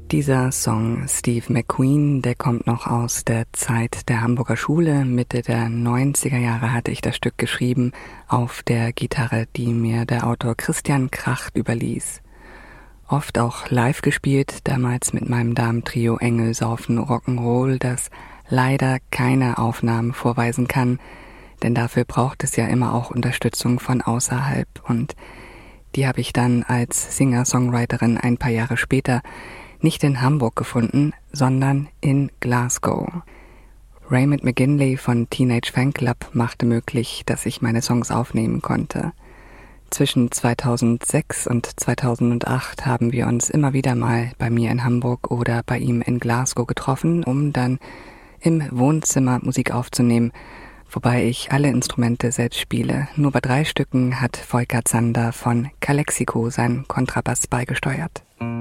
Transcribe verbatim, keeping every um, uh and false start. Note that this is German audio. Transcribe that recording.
Dieser Song Steve McQueen, der kommt noch aus der Zeit der Hamburger Schule. Mitte der neunziger Jahre hatte ich das Stück geschrieben auf der Gitarre, die mir der Autor Christian Kracht überließ. Oft auch live gespielt, damals mit meinem Damentrio Engel saufen Rock'n'Roll, das leider keine Aufnahmen vorweisen kann, denn dafür braucht es ja immer auch Unterstützung von außerhalb, und die habe ich dann als Singer-Songwriterin ein paar Jahre später nicht in Hamburg gefunden, sondern in Glasgow. Raymond McGinley von Teenage Fanclub machte möglich, dass ich meine Songs aufnehmen konnte. Zwischen zweitausendsechs und zweitausendacht haben wir uns immer wieder mal bei mir in Hamburg oder bei ihm in Glasgow getroffen, um dann im Wohnzimmer Musik aufzunehmen, wobei ich alle Instrumente selbst spiele. Nur bei drei Stücken hat Volker Zander von Calexico seinen Kontrabass beigesteuert.